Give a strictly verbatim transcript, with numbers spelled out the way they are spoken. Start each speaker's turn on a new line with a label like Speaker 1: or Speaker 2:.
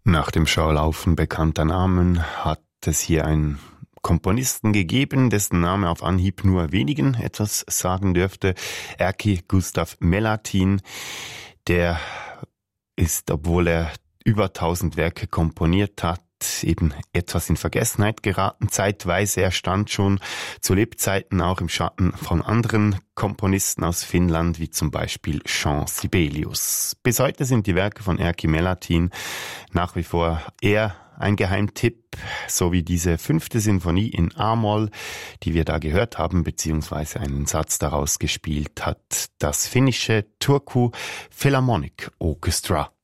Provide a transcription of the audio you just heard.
Speaker 1: Nach dem Schaulaufen bekannter Namen hat es hier einen Komponisten gegeben, dessen Name auf Anhieb nur wenigen etwas sagen dürfte. Erkki Gustav Melatin, der ist, obwohl er über tausend Werke komponiert hat, eben etwas in Vergessenheit geraten. Zeitweise, er stand schon zu Lebzeiten auch im Schatten von anderen Komponisten aus Finnland, wie zum Beispiel Jean Sibelius. Bis heute sind die Werke von Erkki Melatin nach wie vor eher ein Geheimtipp, so wie diese fünfte Sinfonie in A-Moll, die wir da gehört haben, beziehungsweise einen Satz daraus gespielt hat das finnische Turku Philharmonic Orchestra.